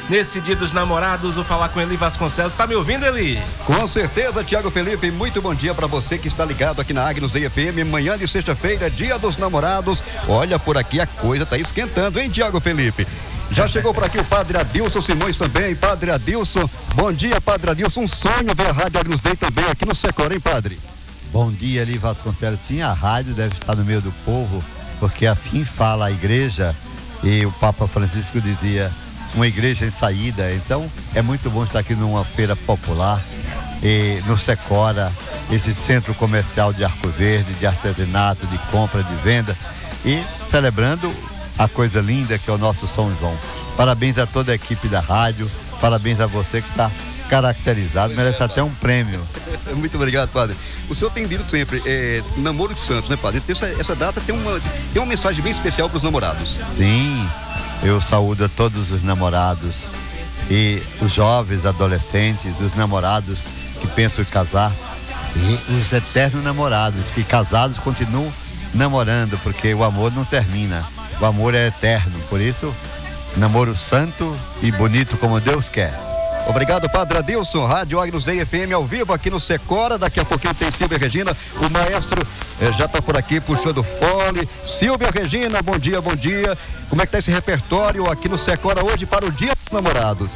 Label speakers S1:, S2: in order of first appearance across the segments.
S1: nesse Dia dos Namorados. Vou falar com Eli Vasconcelos. Tá me ouvindo, Eli?
S2: Com certeza, Tiago Felipe. Muito bom dia para você que está ligado aqui na Agnus Day FM. Manhã de sexta-feira, Dia dos Namorados. Olha, por aqui a coisa tá esquentando, hein, Tiago Felipe? Já chegou por aqui o Padre Adilson Simões também. Padre Adilson, bom dia, Padre Adilson. Um sonho ver a Rádio Agnus Day também aqui no Secora, hein, Padre?
S3: Bom dia, Eli Vasconcelos. Sim, a rádio deve estar no meio do povo, porque assim fala a igreja, e o Papa Francisco dizia, uma igreja em saída. Então, é muito bom estar aqui numa feira popular, e no Secora, esse centro comercial de Arco Verde, de artesanato, de compra, de venda, e celebrando a coisa linda que é o nosso São João. Parabéns a toda a equipe da rádio, parabéns a você que está caracterizado, merece até um prêmio.
S2: Muito obrigado, Padre. O senhor tem dito sempre, namoro de santos, né, Padre? Essa data tem uma mensagem bem especial para os namorados.
S3: Sim, eu saúdo a todos os namorados e os jovens, adolescentes, os namorados que pensam em casar e os eternos namorados que casados continuam namorando, porque o amor não termina, o amor é eterno, por isso, namoro santo e bonito como Deus quer.
S2: Obrigado, Padre Adilson. Rádio Agnus Day FM ao vivo aqui no Secora. Daqui a pouquinho tem Silvia Regina. O maestro já está por aqui puxando fole. Silvia Regina, bom dia, bom dia. Como é que tá esse repertório aqui no Secora hoje para o Dia dos Namorados?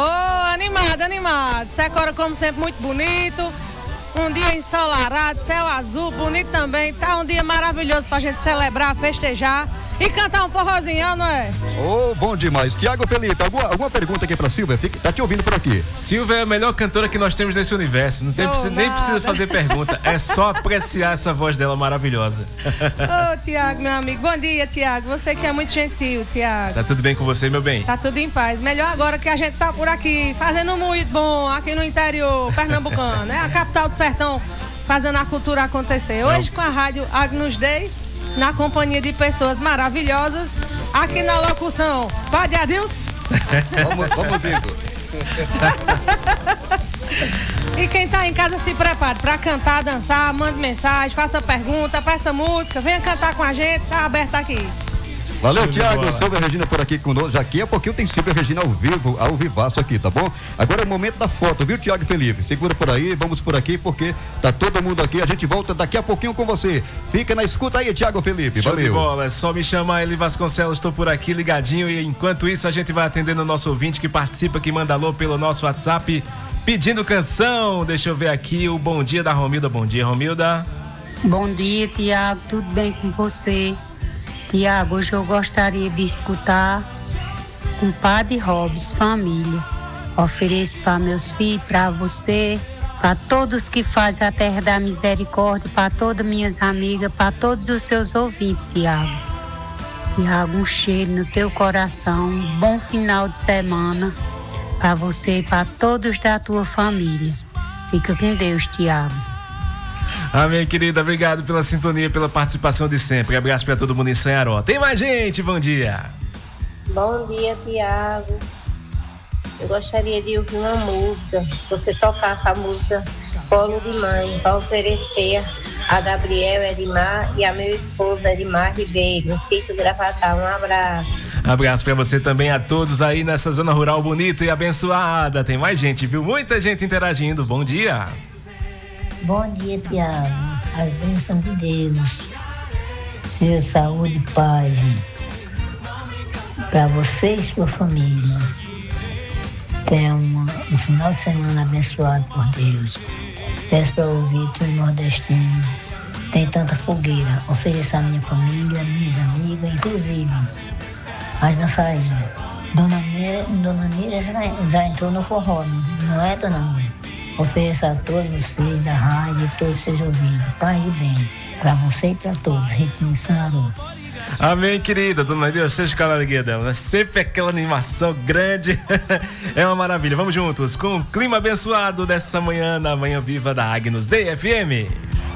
S4: Animado. Secora, como sempre, muito bonito. Um dia ensolarado, céu azul, bonito também. Tá um dia maravilhoso pra gente celebrar, festejar e cantar um forrozinho, não é?
S2: Oh, bom demais. Tiago Felipe, alguma pergunta aqui pra Silvia? Tá te ouvindo por aqui.
S1: Silvia é a melhor cantora que nós temos nesse universo. Não tem nem precisa fazer pergunta. É só apreciar essa voz dela maravilhosa.
S4: Ô, Tiago, meu amigo. Bom dia, Tiago. Você que é muito gentil, Tiago.
S1: Tá tudo bem com você, meu bem?
S4: Tá tudo em paz. Melhor agora que a gente tá por aqui, fazendo muito bom, aqui no interior pernambucano, né? A capital do sertão, fazendo a cultura acontecer. Hoje com a Rádio Agnus Day, na companhia de pessoas maravilhosas, aqui na locução, Padre Adilson.
S2: Vamos vendo.
S4: E quem tá em casa se prepare para cantar, dançar, mande mensagem, faça pergunta, peça música, venha cantar com a gente, tá aberto aqui.
S2: Valeu, Tiago. Silvia Regina por aqui conosco. Daqui a pouquinho tem Silvia Regina ao vivaço aqui, tá bom? Agora é o momento da foto, viu, Tiago Felipe? Segura por aí, vamos por aqui, porque tá todo mundo aqui. A gente volta daqui a pouquinho com você. Fica na escuta aí, Tiago Felipe.
S1: Show
S2: Valeu.
S1: de bola, é só me chamar, Eli Vasconcelos, estou por aqui ligadinho. E enquanto isso, a gente vai atendendo o nosso ouvinte que participa, que manda alô pelo nosso WhatsApp, pedindo canção. Deixa eu ver aqui o bom dia da Romilda. Bom dia, Romilda.
S5: Bom dia, Tiago. Tudo bem com você? Tiago, hoje eu gostaria de escutar com Padre Robes, família. Ofereço para meus filhos, para você, para todos que fazem a Terra da Misericórdia, para todas minhas amigas, para todos os seus ouvintes, Tiago. Tiago, um cheiro no teu coração, um bom final de semana para você e para todos da tua família. Fica com Deus, Tiago.
S1: Amém, querida. Obrigado pela sintonia, pela participação de sempre. Abraço para todo mundo em Sanharó. Tem mais gente, bom dia.
S6: Bom dia, Tiago. Eu gostaria de ouvir uma música. Você tocar essa música Colo de Mãe, para oferecer a Gabriel Edmar e a meu esposo Edmar Ribeiro, no sítio Gravatar. Um abraço.
S1: Abraço para você também, a todos aí nessa zona rural bonita e abençoada. Tem mais gente, viu? Muita gente interagindo. Bom dia.
S7: Bom dia, Tiago. As bênçãos de Deus. Seja saúde e paz para você e sua família. Tenha um final de semana abençoado por Deus. Peço para ouvir o nordestino. Tem tanta fogueira. Ofereça à minha família, minhas amigas, inclusive as dançarinas. Dona Mira já entrou no forró, não é, Dona Mira? Ofereço a todos vocês da rádio, todos os seus ouvidos, paz e bem, para você e para todos, Ritinho Saru.
S1: Amém, querida. Dona Maria, seja com a alegria dela, né? Sempre aquela animação grande. É uma maravilha. Vamos juntos com o clima abençoado dessa manhã, na Manhã Viva da Agnus Day FM.